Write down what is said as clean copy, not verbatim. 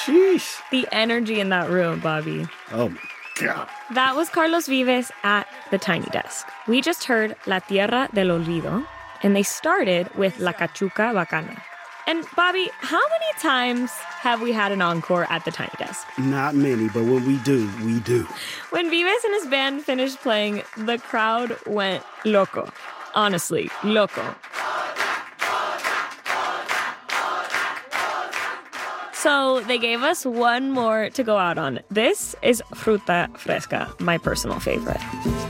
Sheesh. The energy in that room, Bobby. Oh, my God. That was Carlos Vives at the Tiny Desk. We just heard La Tierra del Olvido, and they started with La Cachuca Bacana. And Bobby, how many times have we had an encore at the Tiny Desk? Not many, but when we do, we do. When Vives and his band finished playing, the crowd went loco. Honestly, loco. So they gave us one more to go out on. This is Fruta Fresca, my personal favorite.